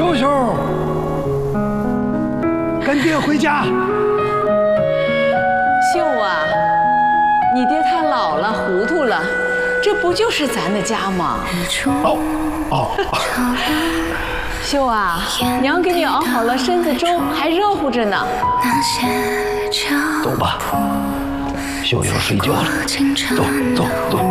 秀秀，跟爹回家。 秀啊，你爹他老了，糊涂了，这不就是咱的家吗？ 哦。 秀啊，娘给你熬好了参子粥，还热乎着呢。 走吧，秀秀睡觉了。走。